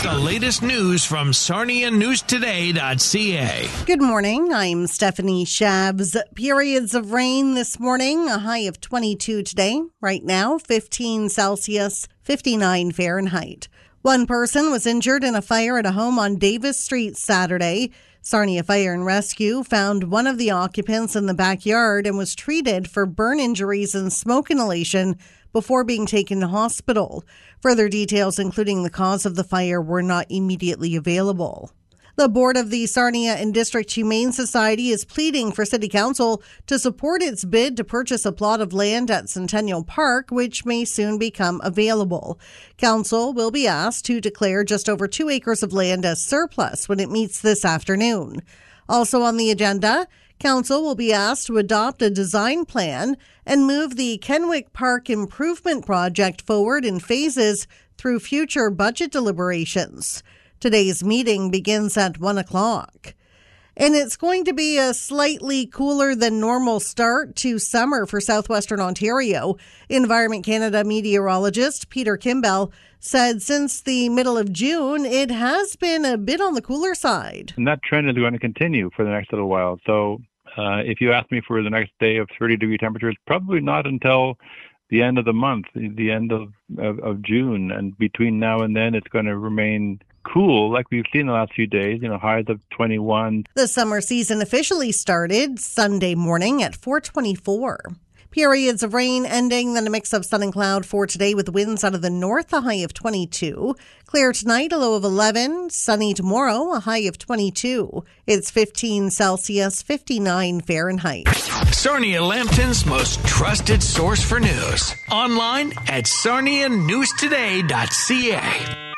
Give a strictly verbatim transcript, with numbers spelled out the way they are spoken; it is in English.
The latest news from Sarnia News Today dot C A. Good morning. I'm Stephanie Shabs. Periods of rain this morning, a high of twenty-two today. Right now, fifteen Celsius, fifty-nine Fahrenheit. One person was injured in a fire at a home on Davis Street Saturday. Sarnia Fire and Rescue found one of the occupants in the backyard and was treated for burn injuries and smoke inhalation before being taken to hospital. Further details, including the cause of the fire, were not immediately available. The board of the Sarnia and District Humane Society is pleading for City Council to support its bid to purchase a plot of land at Centennial Park, which may soon become available. Council will be asked to declare just over two acres of land as surplus when it meets this afternoon. Also on the agenda, Council will be asked to adopt a design plan and move the Kenwick Park Improvement Project forward in phases through future budget deliberations. Today's meeting begins at one o'clock. And it's going to be a slightly cooler than normal start to summer for southwestern Ontario. Environment Canada meteorologist Peter Kimball said since the middle of June, it has been a bit on the cooler side. And that trend is going to continue for the next little while. So uh, if you ask me for the next day of thirty degree temperatures, probably not until the end of the month, the end of, of, of June. And between now and then, it's going to remain cool like we've seen the last few days, you know, highs of twenty-one. The summer season officially started Sunday morning at four twenty-four. Periods of rain ending, then a mix of sun and cloud for today with winds out of the north, a high of twenty-two. Clear tonight, a low of eleven. Sunny tomorrow, a high of twenty-two. It's fifteen Celsius, fifty-nine Fahrenheit. Sarnia Lambton's most trusted source for news. Online at Sarnia News Today dot C A.